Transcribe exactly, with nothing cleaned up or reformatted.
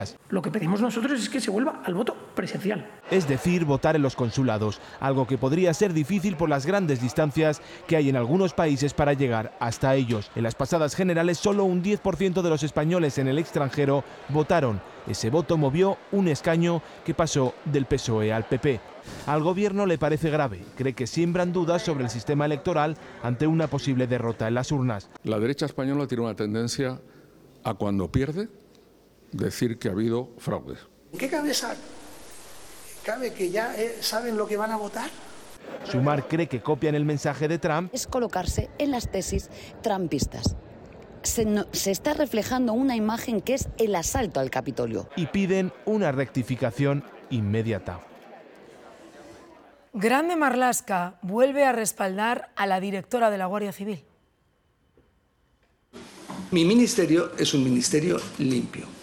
Lo que pedimos nosotros es que se vuelva al voto presencial. Es decir, votar en los consulados, algo que podría ser difícil por las grandes distancias que hay en algunos países para llegar hasta ellos. En las pasadas generales, solo un diez por ciento de los españoles en el extranjero votaron. Ese voto movió un escaño que pasó del P S O E al P P. Al gobierno le parece grave, cree que siembran dudas sobre el sistema electoral ante una posible derrota en las urnas. La derecha española tiene una tendencia a, cuando pierde, decir que ha habido fraude. ¿En qué cabeza cabe que ya eh, saben lo que van a votar? Sumar cree que copian el mensaje de Trump. Es colocarse en las tesis trumpistas. Se, no, se está reflejando una imagen que es el asalto al Capitolio. Y piden una rectificación inmediata. Grande Marlaska vuelve a respaldar a la directora de la Guardia Civil. Mi ministerio es un ministerio limpio.